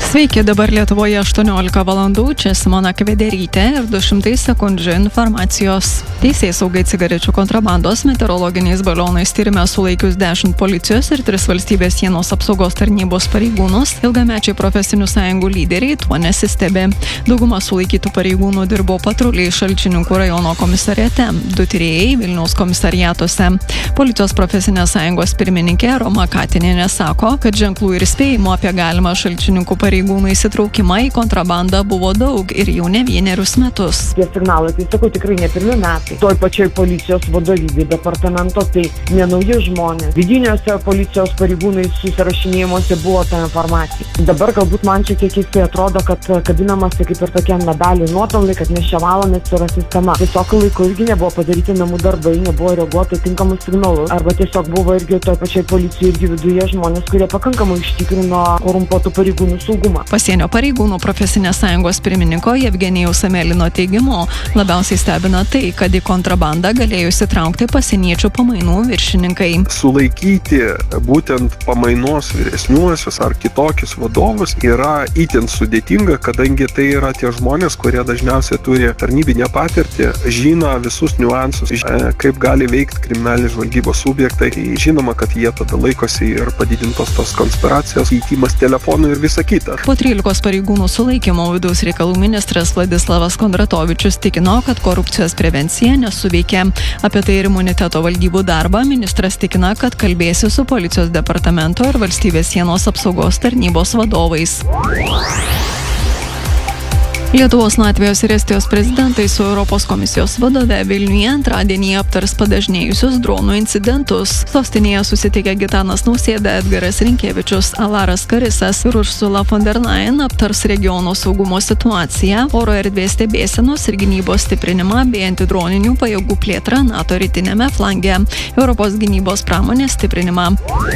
Sveiki, dabar Lietuvoje 18 valandų, čia Simona Kvederytė ir 200 sekundžių informacijos. Teisėsaugai cigarečių kontrabandos meteorologiniais balionais tyrime sulaikius 10 policijos ir 3 valstybės sienos apsaugos tarnybos pareigūnus, ilgamečiai profesinių sąjungų lyderiai tuo nesistebė. Dauguma sulaikytų pareigūnų dirbo patruliai Šalčininkų rajono komisariate, 2 tyrėjai Vilniaus komisariatuose. Policijos profesinės sąjungos pirmininkė Roma Katinienė sako, kad ženklų ir spėjimo apie galimą Šalčininkų pareigūnų įsitraukimą į kontrabandą buvo daug ir jau ne vienerius metus. Tie signalai, tai sakau, tikrai ne pirmi metai. Toj pačioj policijos vadovybė departamento, tai nenauji žmonės. Vidiniuose policijos pareigūnai susirašinėjimuose buvo ta informacija. Dabar galbūt man čia kiek keistai atrodo, kad kabinamasi kaip ir tokie medaliai nuopelnai, kad mes čia valomės yra sistema. Tiesiog laiku irgi nebuvo padaryti namų darbai, nebuvo reaguoti tinkamus signalus. Arba tiesiog buvo irgi toj pačioj policijoje irgi viduje žmonės, kurie pakankamai užtikrino korumpuotų pareigūnų saugumą. Pasienio pareigūnų profesinės sąjungos pirmininko Jevgenijaus Amelino teigimu, labiausiai stebina tai, kad į kontrabandą galėjo įsitraukti pasieniečių pamainų viršininkai. Sulaikyti būtent pamainos vyresniuosius ar kitokius vadovus yra itin sudėtinga, kadangi tai yra tie žmonės, kurie dažniausiai turi tarnybinę patirtį, žino visus niuansus, kaip gali veikti kriminalinės žvalgybos subjektai. Žinoma, kad jie tada laikosi ir padidintos tos konspiracijos, keitimas telefonų ir visa kita. Po 13 pareigūnų sulaikymo vidaus reikalų ministras Vladislavas Kondratovičius tikino, kad korupcijos prevencija nesuveikė. Apie tai ir imuniteto valdybų darbą ministras tikina, kad kalbėsi su policijos departamento ir valstybės sienos apsaugos tarnybos vadovais. Lietuvos, Latvijos ir Estijos prezidentai su Europos komisijos vadove Vilniuje antradienį aptars padažnėjusius dronų incidentus. Sostinėje susitikę Gitanas Nausėda, Edgaras Rinkevičius, Alaras Karisas ir Ursula von der Leyen aptars regiono saugumo situaciją, oro erdvės stebėsenos ir gynybos stiprinimą bei antidroninių pajėgų plėtrą NATO rytiniame flange, Europos gynybos pramonės stiprinimą.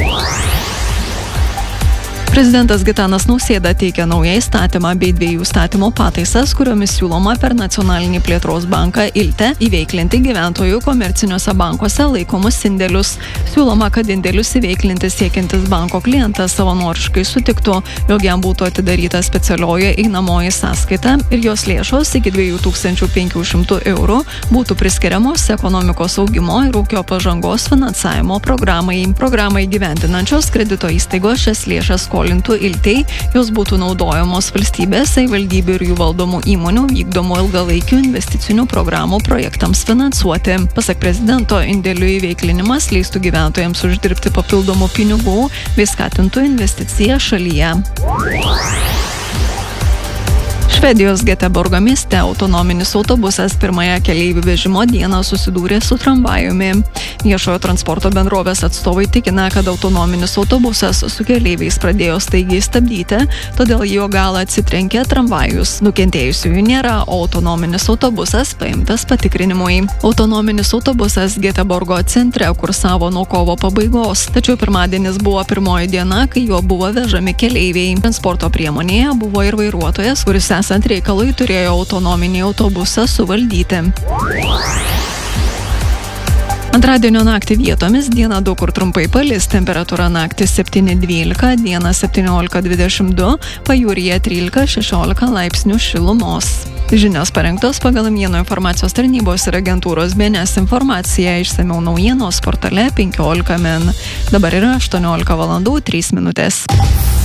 Prezidentas Gitanas Nausėda teikia naują įstatymą bei 2 įstatymo pataisas, kuriomis siūloma per Nacionalinį plėtros banką ILTE įveiklinti gyventojų komerciniuose bankuose laikomus indėlius. Siūloma, kad indėlius įveiklinti siekiantis banko klientas savanoriškai sutiktų, jog jam būtų atidaryta specialioji einamoji sąskaita ir jos lėšos iki 2500 eurų būtų priskiriamos ekonomikos augimo ir ūkio pažangos finansavimo programai. Programai įgyvendinančios kredito įstaigos šias lėšas skolintų ILTEI, jos būtų naudojamos valstybės, savivaldybių ir jų valdomų įmonių vykdomų ilgalaikių investicinių programų projektams finansuoti. Pasak prezidento, indėlių įveiklinimas leistų gyventojams uždirbti papildomų pinigų bei skatintų investiciją šalyje. Švedijos Geteborgo mieste autonominis autobusas pirmąją keleivių vežimo dieną susidūrė su tramvajumi. Viešojo transporto bendrovės atstovai tikina, kad autonominis autobusas su keleiviais pradėjo staigiai stabdyti, todėl jo galą atsitrenkė tramvajus. Nukentėjusiųjų nėra, o autonominis autobusas paimtas patikrinimui. Autonominis autobusas Geteborgo centre kursavo nuo kovo pabaigos, tačiau pirmadienis buvo pirmoji diena, kai juo buvo vežami keleiviai. Transporto priemonėje buvo ir vairuotojas, kuris esant reikalui turėjo autonominį autobusą suvaldyti. Antradienio naktį vietomis dieną daug kur trumpai palis, temperatūra naktį 7-12, dieną 17-22, pajūryje 13-16 laipsnių šilumos. Žinios parengtos pagal Naujienų informacijos tarnybos ir agentūros BNS informaciją, išsamiau naujienos portale 15 min. Dabar yra 18 valandų 3 minutės.